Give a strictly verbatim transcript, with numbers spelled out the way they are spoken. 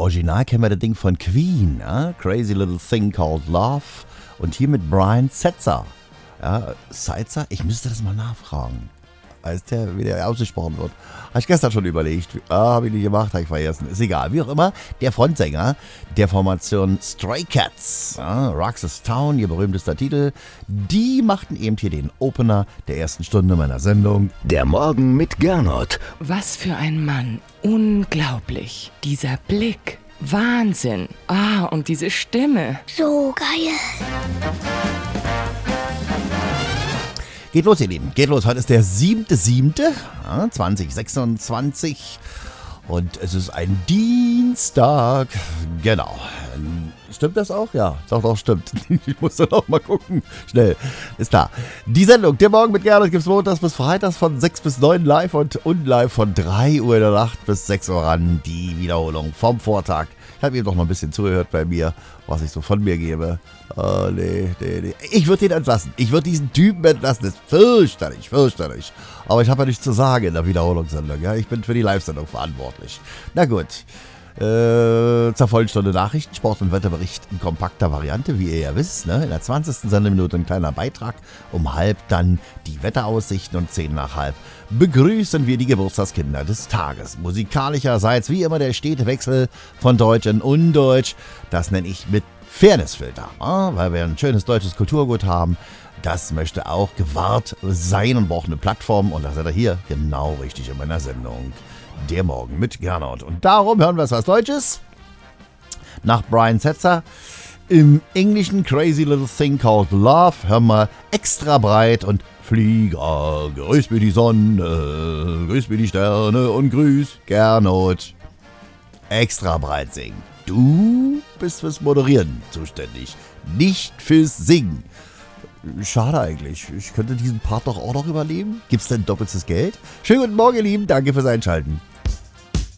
Original kennen wir das Ding von Queen, ja? Crazy Little Thing Called Love. Und hier mit Brian Setzer. Ja, Setzer? Ich müsste das mal nachfragen. Weiß der, wie der ausgesprochen wird. Habe ich gestern schon überlegt. Ah, habe ich nicht gemacht, habe ich vergessen. Ist egal. Wie auch immer, der Frontsänger der Formation Stray Cats, ja, Roxas Town, ihr berühmtester Titel, die machten eben hier den Opener der ersten Stunde meiner Sendung. Der Morgen mit Gernot. Was für ein Mann. Unglaublich. Dieser Blick. Wahnsinn. Ah, und diese Stimme. So geil. Geht los, ihr Lieben. Geht los. Heute ist der siebte siebte zweitausendsechsundzwanzig und es ist ein Dienstag. Genau. Stimmt das auch? Ja, doch, doch, stimmt. Ich muss dann auch mal gucken. Schnell. Ist klar. Die Sendung, der Morgen mit Gernot, gibt es montags bis freitags von sechs bis neun live und unlive von drei Uhr in der Nacht bis sechs Uhr ran. Die Wiederholung vom Vortag. Ich habe eben doch noch ein bisschen zugehört bei mir, was ich so von mir gebe. Oh, nee, nee, nee. Ich würde den entlassen. Ich würde diesen Typen entlassen. Das ist fürchterlich, fürchterlich. Aber ich habe ja nichts zu sagen in der Wiederholungssendung. Ja? Ich bin für die Live-Sendung verantwortlich. Na gut. Äh, zur vollen Stunde Nachrichten, Sport- und Wetterbericht in kompakter Variante, wie ihr ja wisst. Ne? In der zwanzigsten Sendeminute ein kleiner Beitrag. Um halb dann die Wetteraussichten und zehn nach halb begrüßen wir die Geburtstagskinder des Tages. Musikalischerseits wie immer der stete Wechsel von Deutsch in Undeutsch. Das nenne ich mit Fairnessfilter, ja? Weil wir ein schönes deutsches Kulturgut haben. Das möchte auch gewahrt sein und braucht eine Plattform. Und das seid ihr hier genau richtig in meiner Sendung. Der Morgen mit Gernot. Und darum hören wir es was Deutsches. Nach Brian Setzer. Im Englischen Crazy Little Thing Called Love. Hören wir extra breit und Flieger. Grüß mir die Sonne, grüß mir die Sterne und grüß Gernot. Extra breit singen. Du bist fürs Moderieren zuständig, nicht fürs Singen. Schade eigentlich. Ich könnte diesen Part doch auch noch überleben. Gibt's denn doppeltes Geld? Schönen guten Morgen, ihr Lieben. Danke fürs Einschalten.